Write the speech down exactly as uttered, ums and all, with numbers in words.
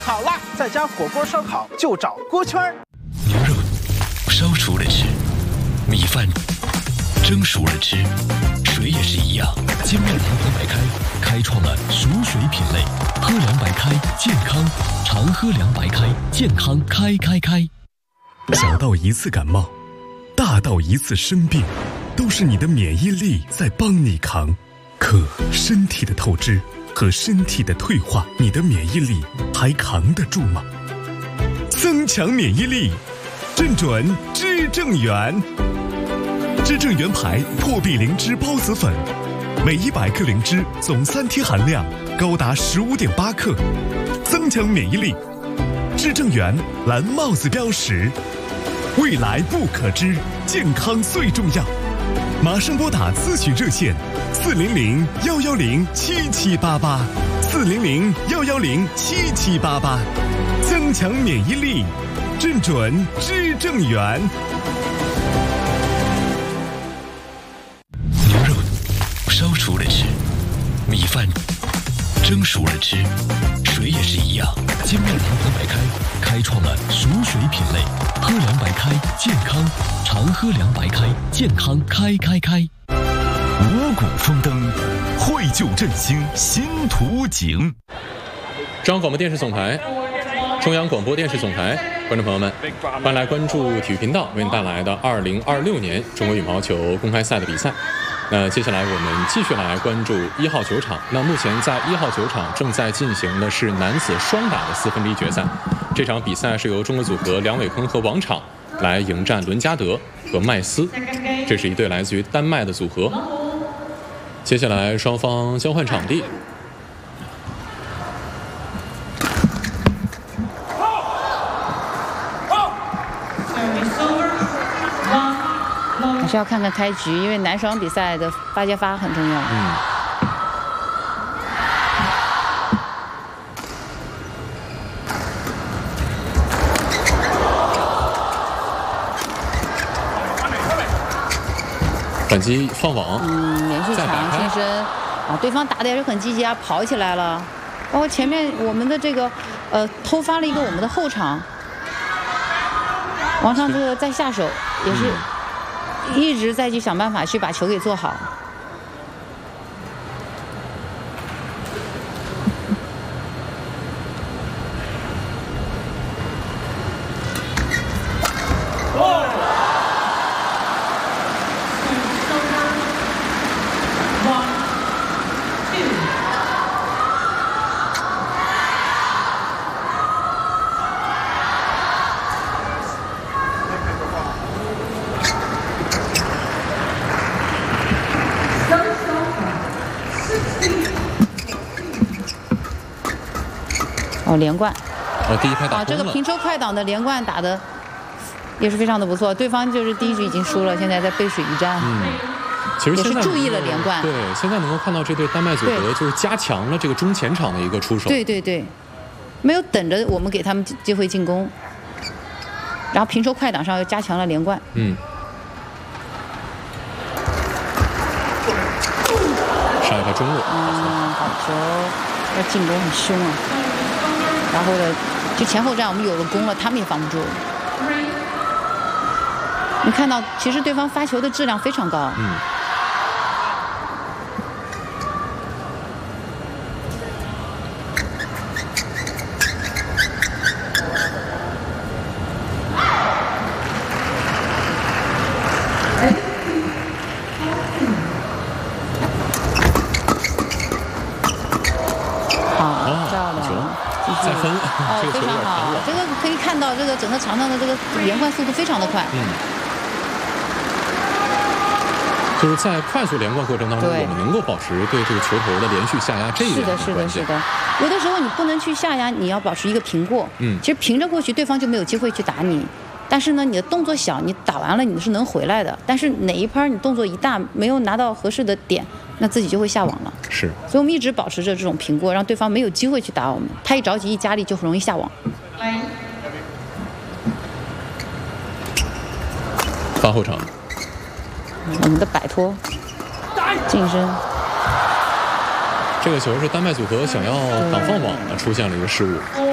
好啦，在家火锅烧烤就找锅圈儿。 牛肉烧熟了吃，米饭蒸熟了吃，水也是一样。金麦郎平白开开创了熟水品类，喝凉白开健康，常喝凉白开健康开开开。小到一次感冒，大到一次生病，都是你的免疫力在帮你扛。可身体的透支和身体的退化，你的免疫力还扛得住吗？增强免疫力，正准知正元。知正元牌破壁灵芝孢子粉，每一百克灵芝总三贴含量高达十五点八克，增强免疫力。知正元蓝帽子标识，未来不可知，健康最重要。马上拨打咨询热线四零零幺幺零七七八八，四零零幺幺零七七八八，增强免疫力，正准知正元。牛肉烧熟了吃，米饭蒸熟了吃，水也是一样。金麦郎平白开开创了熟水品类，喝凉白开健康，常喝凉白开健康开开开。五谷丰登，绘就振兴新图景。 中央广播电视总台，中央广播电视总台，观众朋友们，欢迎来关注体育频道为您带来的二零二六年中国羽毛球公开赛的比赛。那接下来我们继续来关注一号球场。那目前在一号球场正在进行的是男子双打的四分之一决赛。这场比赛是由中国组合梁伟铿和王昶来迎战伦加德和麦斯，这是一对来自于丹麦的组合。接下来双方交换场地。 还是要看看开局，因为男双比赛的发接发很重要。嗯。 反击放网， 嗯，连续抢轻身，啊，对方打的也是很积极啊，跑起来了。包括前面我们的这个，呃，偷发了一个我们的后场，王昶这个再下手也是。嗯，一直在去想办法去把球给做好。哦，连贯。 哦，第一拍打啊，这个平抽快挡的连贯打的也是非常的不错。对方就是第一局已经输了，现在在背水一战。 嗯，其实现在也是注意了连贯。 对，现在能够看到这对丹麦组合就是加强了这个中前场的一个出手。 对对对，没有等着我们给他们机会进攻，然后平抽快挡上又加强了连贯。 嗯。上一拍中路。 嗯，好球，要进攻很凶啊。然后呢，就前后站我们有了攻了，他们也防不住。你看到，其实对方发球的质量非常高。 嗯。 再分， 哦，非常好，这个可以看到，这个整个场上的这个连贯速度非常的快。 嗯，就是在快速连贯过程当中，我们能够保持对这个球头的连续下压，这一点是的，是的，是的。有的时候你不能去下压，你要保持一个平过。嗯，其实平着过去，对方就没有机会去打你。但是呢，你的动作小，你打完了你是能回来的。但是哪一拍你动作一大，没有拿到合适的点，那自己就会下网了。 是， 所以我们一直保持着这种平过，让对方没有机会去打我们。他一着急一加力就很容易下网。 发后场， 我们的摆脱近身。 这个球是丹麦组合想要挡放网的，出现了一个失误。